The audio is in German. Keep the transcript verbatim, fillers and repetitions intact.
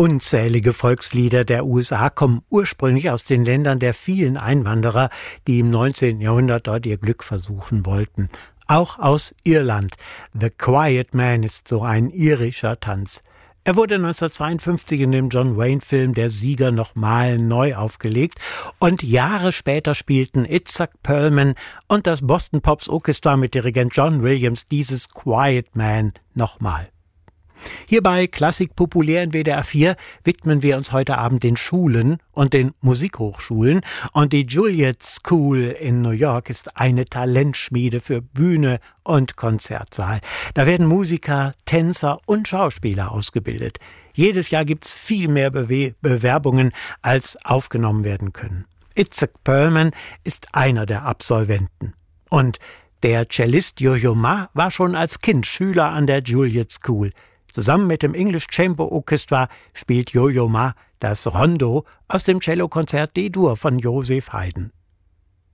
Unzählige Volkslieder der U S A kommen ursprünglich aus den Ländern der vielen Einwanderer, die im neunzehnten Jahrhundert dort ihr Glück versuchen wollten. Auch aus Irland. The Quiet Man ist so ein irischer Tanz. Er wurde neunzehnhundertzweiundfünfzig in dem John Wayne-Film Der Sieger nochmal neu aufgelegt und Jahre später spielten Itzhak Perlman und das Boston Pops Orchestra mit Dirigent John Williams dieses Quiet Man nochmal. Hier bei Klassik populär in W D R vier widmen wir uns heute Abend den Schulen und den Musikhochschulen. Und die Juilliard School in New York ist eine Talentschmiede für Bühne und Konzertsaal. Da werden Musiker, Tänzer und Schauspieler ausgebildet. Jedes Jahr gibt's viel mehr Bewe- Bewerbungen, als aufgenommen werden können. Itzhak Perlman ist einer der Absolventen. Und der Cellist Yo-Yo Ma war schon als Kind Schüler an der Juilliard School. Zusammen mit dem English Chamber Orchestra spielt Yo-Yo Ma das Rondo aus dem Cellokonzert D-Dur von Joseph Haydn.